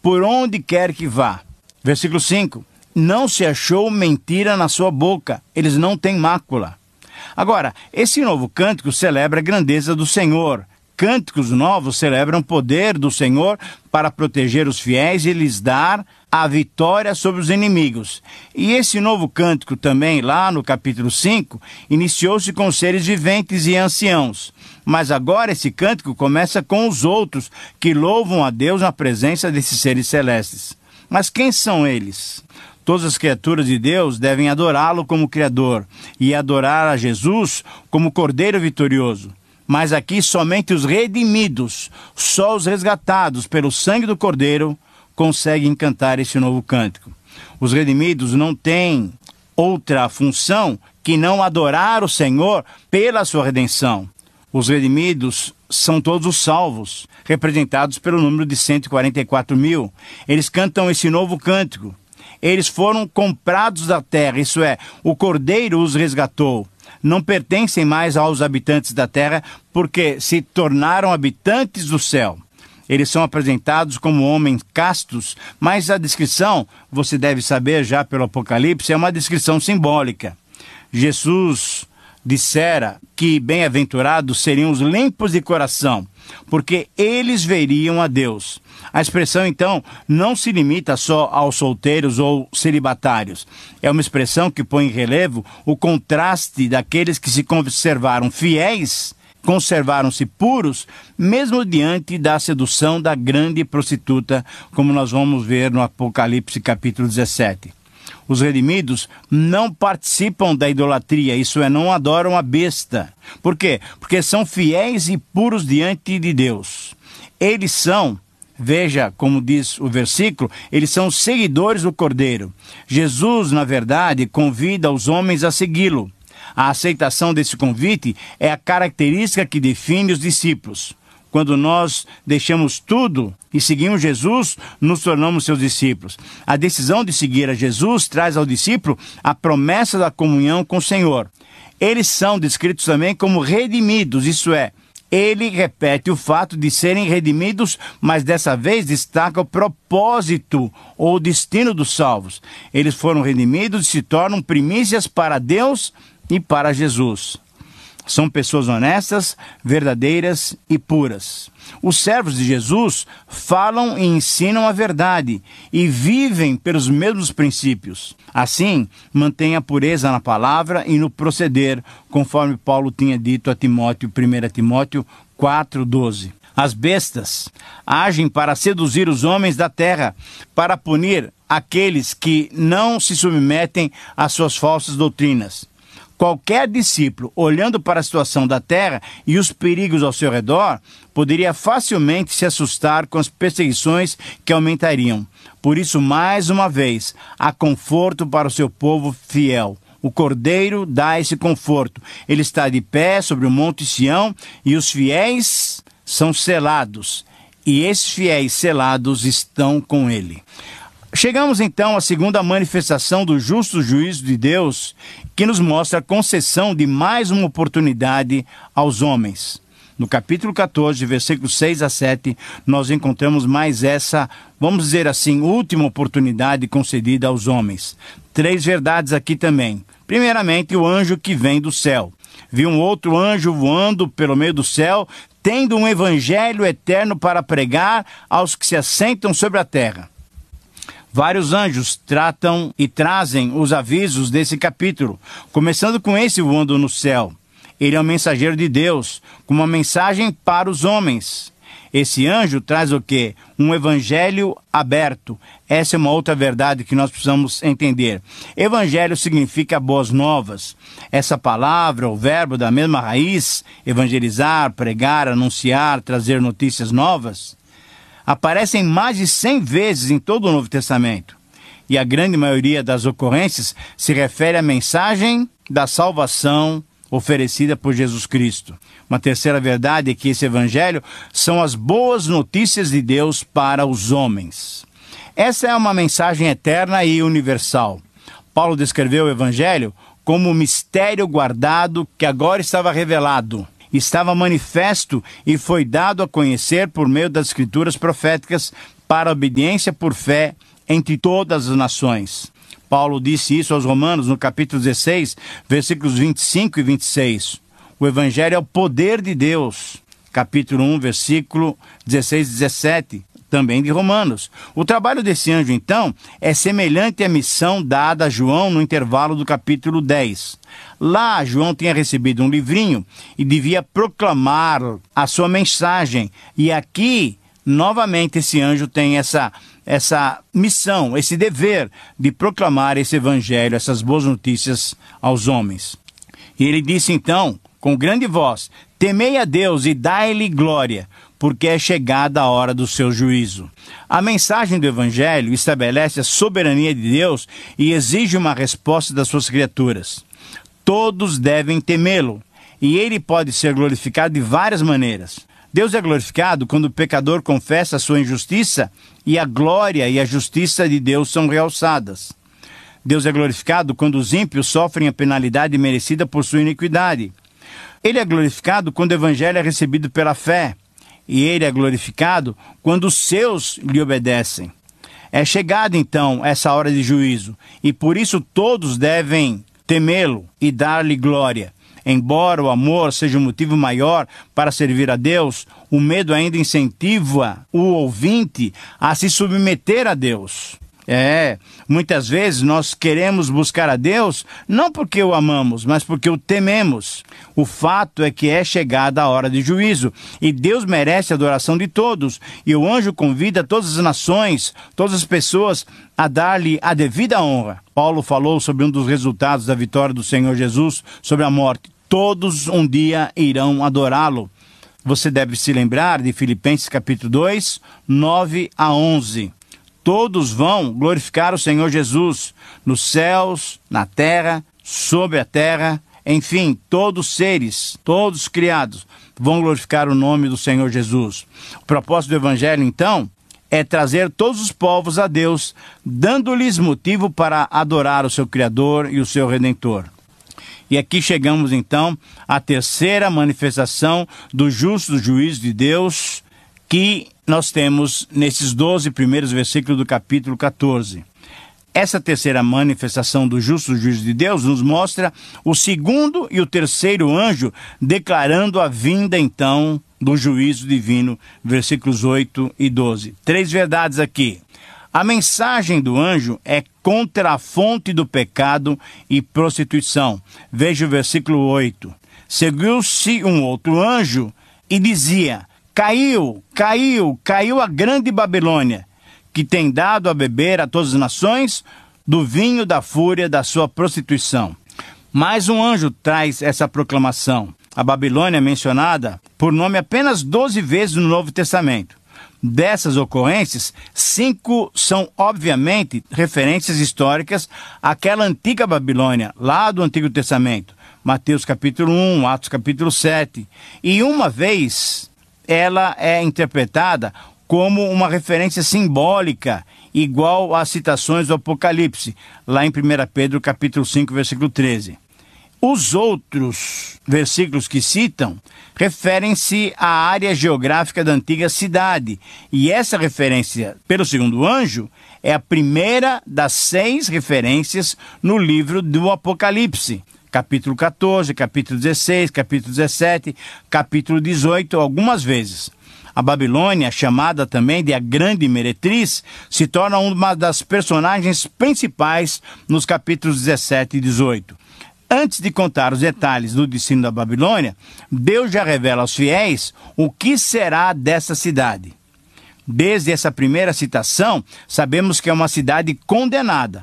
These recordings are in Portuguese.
por onde quer que vá. Versículo 5. Não se achou mentira na sua boca, eles não têm mácula. Agora, esse novo cântico celebra a grandeza do Senhor. Cânticos novos celebram o poder do Senhor para proteger os fiéis e lhes dar a vitória sobre os inimigos. E esse novo cântico também, lá no capítulo 5, iniciou-se com os seres viventes e anciãos. Mas agora esse cântico começa com os outros, que louvam a Deus na presença desses seres celestes. Mas quem são eles? Todas as criaturas de Deus devem adorá-lo como Criador e adorar a Jesus como Cordeiro vitorioso. Mas aqui somente os redimidos, só os resgatados pelo sangue do Cordeiro, conseguem cantar esse novo cântico. Os redimidos não têm outra função que não adorar o Senhor pela sua redenção. Os redimidos são todos os salvos, representados pelo número de 144 mil. Eles cantam esse novo cântico. Eles foram comprados da terra, isso é, o Cordeiro os resgatou. Não pertencem mais aos habitantes da terra, porque se tornaram habitantes do céu. Eles são apresentados como homens castos, mas a descrição, você deve saber já pelo Apocalipse, é uma descrição simbólica. Jesus dissera que bem-aventurados seriam os limpos de coração, porque eles veriam a Deus. A expressão, então, não se limita só aos solteiros ou celibatários. É uma expressão que põe em relevo o contraste daqueles que se conservaram fiéis, conservaram-se puros, mesmo diante da sedução da grande prostituta, como nós vamos ver no Apocalipse capítulo 17. Os redimidos não participam da idolatria, isso é, não adoram a besta. Por quê? Porque são fiéis e puros diante de Deus. Eles são, veja como diz o versículo, eles são seguidores do Cordeiro. Jesus, na verdade, convida os homens a segui-lo. A aceitação desse convite é a característica que define os discípulos. Quando nós deixamos tudo e seguimos Jesus, nos tornamos seus discípulos. A decisão de seguir a Jesus traz ao discípulo a promessa da comunhão com o Senhor. Eles são descritos também como redimidos, isso é, ele repete o fato de serem redimidos, mas dessa vez destaca o propósito ou o destino dos salvos. Eles foram redimidos e se tornam primícias para Deus e para Jesus. São pessoas honestas, verdadeiras e puras. Os servos de Jesus falam e ensinam a verdade e vivem pelos mesmos princípios. Assim, mantém a pureza na palavra e no proceder, conforme Paulo tinha dito a Timóteo, 1 Timóteo 4:12. As bestas agem para seduzir os homens da terra, para punir aqueles que não se submetem às suas falsas doutrinas. Qualquer discípulo, olhando para a situação da terra e os perigos ao seu redor, poderia facilmente se assustar com as perseguições que aumentariam. Por isso, mais uma vez, há conforto para o seu povo fiel. O Cordeiro dá esse conforto. Ele está de pé sobre o Monte Sião e os fiéis são selados. E esses fiéis selados estão com ele. Chegamos então à segunda manifestação do justo juízo de Deus, que nos mostra a concessão de mais uma oportunidade aos homens. No capítulo 14, versículos 6 a 7, nós encontramos mais essa, vamos dizer assim, última oportunidade concedida aos homens. 3 verdades aqui também. Primeiramente, o anjo que vem do céu. Vi um outro anjo voando pelo meio do céu, tendo um evangelho eterno para pregar aos que se assentam sobre a terra. Vários anjos tratam e trazem os avisos desse capítulo, começando com esse voando no céu. Ele é um mensageiro de Deus, com uma mensagem para os homens. Esse anjo traz o quê? Um evangelho aberto. Essa é uma outra verdade que nós precisamos entender. Evangelho significa boas novas. Essa palavra, o verbo da mesma raiz, evangelizar, pregar, anunciar, trazer notícias novas, aparecem mais de 100 vezes em todo o Novo Testamento. E a grande maioria das ocorrências se refere à mensagem da salvação oferecida por Jesus Cristo. Uma terceira verdade é que esse evangelho são as boas notícias de Deus para os homens. Essa é uma mensagem eterna e universal. Paulo descreveu o evangelho como um mistério guardado que agora estava revelado. Estava manifesto e foi dado a conhecer por meio das escrituras proféticas para a obediência por fé entre todas as nações. Paulo disse isso aos Romanos no capítulo 16, versículos 25 e 26. O Evangelho é o poder de Deus. Capítulo 1, versículo 16 e 17, também de Romanos. O trabalho desse anjo, então, é semelhante à missão dada a João no intervalo do capítulo 10. Lá, João tinha recebido um livrinho e devia proclamar a sua mensagem. E aqui, novamente, esse anjo tem essa missão, esse dever de proclamar esse evangelho, essas boas notícias aos homens. E ele disse então, com grande voz: temei a Deus e dai-lhe glória, porque é chegada a hora do seu juízo. A mensagem do evangelho estabelece a soberania de Deus e exige uma resposta das suas criaturas. Todos devem temê-lo, e ele pode ser glorificado de várias maneiras. Deus é glorificado quando o pecador confessa a sua injustiça e a glória e a justiça de Deus são realçadas. Deus é glorificado quando os ímpios sofrem a penalidade merecida por sua iniquidade. Ele é glorificado quando o evangelho é recebido pela fé. E ele é glorificado quando os seus lhe obedecem. É chegada então essa hora de juízo, e por isso todos devem temê-lo e dar-lhe glória. Embora o amor seja um motivo maior para servir a Deus, o medo ainda incentiva o ouvinte a se submeter a Deus. Muitas vezes nós queremos buscar a Deus não porque o amamos, mas porque o tememos. O fato é que é chegada a hora de juízo e Deus merece a adoração de todos. E o anjo convida todas as nações, todas as pessoas a dar-lhe a devida honra. Paulo falou sobre um dos resultados da vitória do Senhor Jesus sobre a morte. Todos um dia irão adorá-lo. Você deve se lembrar de Filipenses capítulo 2, 9 a 11. Todos vão glorificar o Senhor Jesus, nos céus, na terra, sobre a terra, enfim, todos seres, todos criados, vão glorificar o nome do Senhor Jesus. O propósito do Evangelho, então, é trazer todos os povos a Deus, dando-lhes motivo para adorar o seu Criador e o seu Redentor. E aqui chegamos, então, à terceira manifestação do justo juízo de Deus, que nós temos nesses 12 primeiros versículos do capítulo 14. Essa terceira manifestação do justo juízo de Deus nos mostra o segundo e o terceiro anjo declarando a vinda, então, do juízo divino, versículos 8 e 12. Três verdades aqui. A mensagem do anjo é contra a fonte do pecado e prostituição. Veja o versículo 8. Seguiu-se um outro anjo e dizia: Caiu a grande Babilônia, que tem dado a beber a todas as nações do vinho da fúria da sua prostituição. Mais um anjo traz essa proclamação. A Babilônia é mencionada por nome apenas 12 vezes no Novo Testamento. Dessas ocorrências, 5 são obviamente referências históricas àquela antiga Babilônia, lá do Antigo Testamento. Mateus capítulo 1, Atos capítulo 7. E uma vez ela é interpretada como uma referência simbólica, igual às citações do Apocalipse, lá em 1 Pedro capítulo 5, versículo 13. Os outros versículos que citam referem-se à área geográfica da antiga cidade, e essa referência pelo segundo anjo é a primeira das 6 referências no livro do Apocalipse. Capítulo 14, capítulo 16, capítulo 17, capítulo 18, algumas vezes. A Babilônia, chamada também de a Grande Meretriz, se torna uma das personagens principais nos capítulos 17 e 18. Antes de contar os detalhes do destino da Babilônia, Deus já revela aos fiéis o que será dessa cidade. Desde essa primeira citação, sabemos que é uma cidade condenada.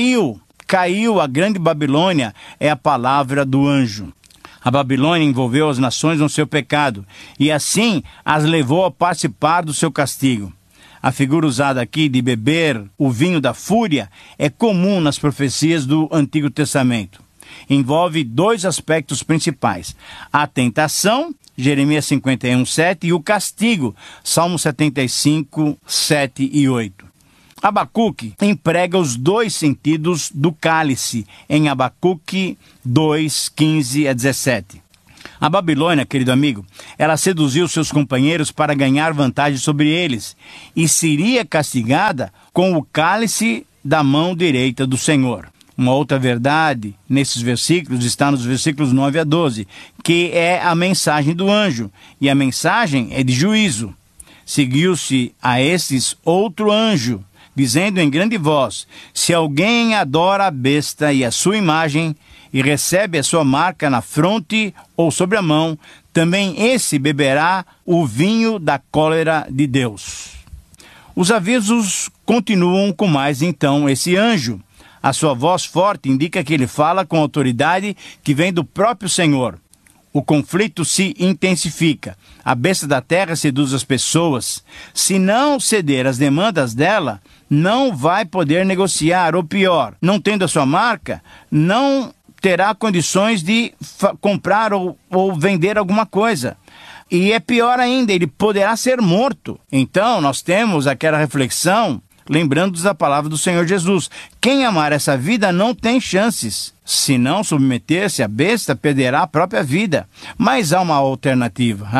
Caiu a grande Babilônia, é a palavra do anjo. A Babilônia envolveu as nações no seu pecado e assim as levou a participar do seu castigo. A figura usada aqui de beber o vinho da fúria é comum nas profecias do Antigo Testamento. Envolve 2 aspectos principais: a tentação, Jeremias 51, 7, e o castigo, Salmo 75, 7 e 8. Abacuque emprega os 2 sentidos do cálice em Abacuque 2, 15 a 17. A Babilônia, querido amigo, ela seduziu seus companheiros para ganhar vantagem sobre eles e seria castigada com o cálice da mão direita do Senhor. Uma outra verdade nesses versículos está nos versículos 9 a 12, que é a mensagem do anjo, e a mensagem é de juízo. Seguiu-se a esses outro anjo, dizendo em grande voz: se alguém adora a besta e a sua imagem, e recebe a sua marca na fronte ou sobre a mão, também esse beberá o vinho da cólera de Deus. Os avisos continuam com mais então esse anjo. A sua voz forte indica que ele fala com autoridade que vem do próprio Senhor. O conflito se intensifica. A besta da terra seduz as pessoas. Se não ceder às demandas dela, não vai poder negociar, ou pior, não tendo a sua marca, não terá condições de comprar ou vender alguma coisa. E é pior ainda, ele poderá ser morto. Então, nós temos aquela reflexão, lembrando-nos da palavra do Senhor Jesus. Quem amar essa vida não tem chances. Se não submeter-se à besta, perderá a própria vida. Mas há uma alternativa.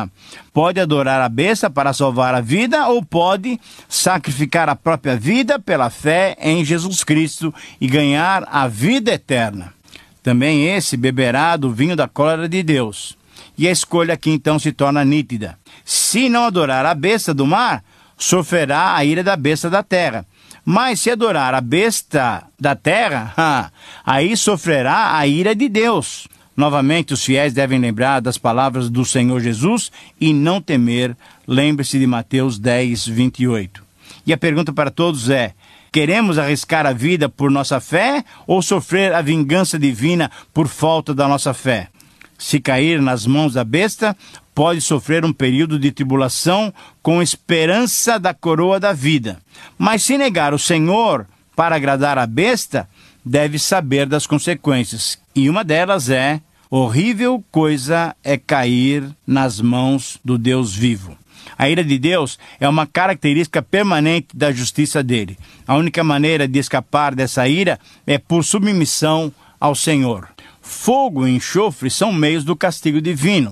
Pode adorar a besta para salvar a vida, ou pode sacrificar a própria vida pela fé em Jesus Cristo e ganhar a vida eterna. Também esse beberá do vinho da cólera de Deus. E a escolha aqui então se torna nítida. Se não adorar a besta do mar, sofrerá a ira da besta da terra. Mas se adorar a besta da terra, aí sofrerá a ira de Deus. Novamente, os fiéis devem lembrar das palavras do Senhor Jesus e não temer. Lembre-se de Mateus 10, 28. E a pergunta para todos é: queremos arriscar a vida por nossa fé ou sofrer a vingança divina por falta da nossa fé? Se cair nas mãos da besta, pode sofrer um período de tribulação com esperança da coroa da vida. Mas se negar o Senhor para agradar a besta, deve saber das consequências. E uma delas é: horrível coisa é cair nas mãos do Deus vivo. A ira de Deus é uma característica permanente da justiça dele. A única maneira de escapar dessa ira é por submissão ao Senhor. Fogo e enxofre são meios do castigo divino.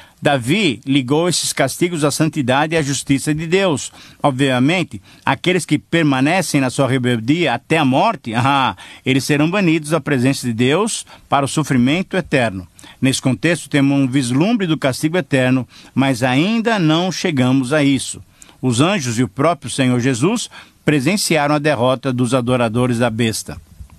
Davi ligou esses castigos à santidade e à justiça de Deus. Obviamente, aqueles que permanecem na sua rebeldia até a morte, eles serão banidos da presença de Deus para o sofrimento eterno. Nesse contexto, temos um vislumbre do castigo eterno, mas ainda não chegamos a isso. Os anjos e o próprio Senhor Jesus presenciaram a derrota dos adoradores da besta.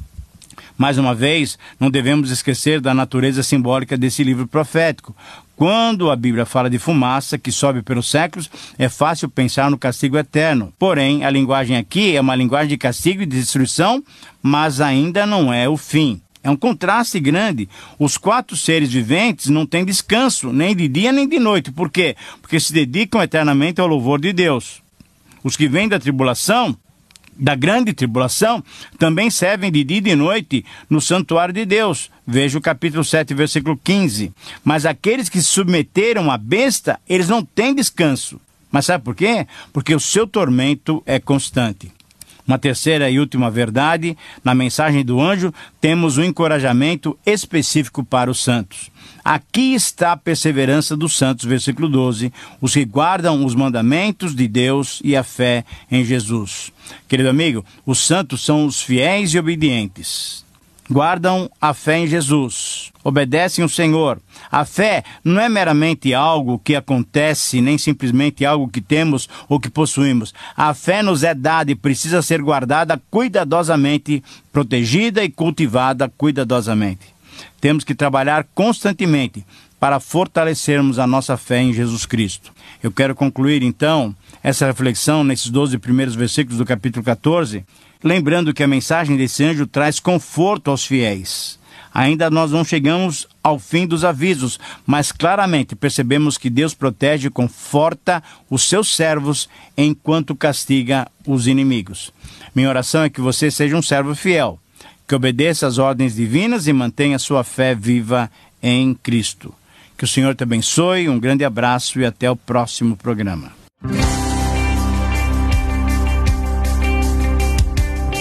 Mais uma vez, não devemos esquecer da natureza simbólica desse livro profético. Quando a Bíblia fala de fumaça que sobe pelos séculos, é fácil pensar no castigo eterno. Porém, a linguagem aqui é uma linguagem de castigo e de destruição, mas ainda não é o fim. É um contraste grande. Os 4 seres viventes não têm descanso, nem de dia nem de noite. Por quê? Porque se dedicam eternamente ao louvor de Deus. Os que vêm da tribulação, da grande tribulação, também servem de dia e de noite no santuário de Deus. Veja o capítulo 7, versículo 15. Mas aqueles que se submeteram à besta, eles não têm descanso. Mas sabe por quê? Porque o seu tormento é constante. Uma terceira e última verdade, na mensagem do anjo, temos um encorajamento específico para os santos. Aqui está a perseverança dos santos, versículo 12, os que guardam os mandamentos de Deus e a fé em Jesus. Querido amigo, os santos são os fiéis e obedientes. Guardam a fé em Jesus, obedecem ao Senhor. A fé não é meramente algo que acontece, nem simplesmente algo que temos ou que possuímos. A fé nos é dada e precisa ser guardada cuidadosamente, protegida e cultivada cuidadosamente. Temos que trabalhar constantemente para fortalecermos a nossa fé em Jesus Cristo. Eu quero concluir, então, essa reflexão nesses 12 primeiros versículos do capítulo 14, lembrando que a mensagem desse anjo traz conforto aos fiéis. Ainda nós não chegamos ao fim dos avisos, mas claramente percebemos que Deus protege e conforta os seus servos enquanto castiga os inimigos. Minha oração é que você seja um servo fiel, que obedeça às ordens divinas e mantenha sua fé viva em Cristo. Que o Senhor te abençoe, um grande abraço e até o próximo programa.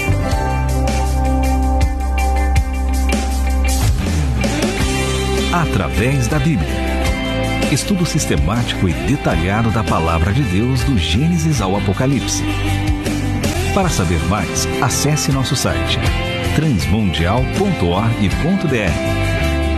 A através da Bíblia. Estudo sistemático e detalhado da Palavra de Deus do Gênesis ao Apocalipse. Para saber mais, acesse nosso site transmundial.org.br.